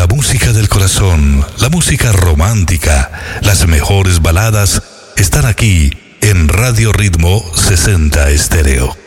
la música del corazón, la música romántica, las mejores baladas están aquí en Radio Ritmo 60 Estéreo.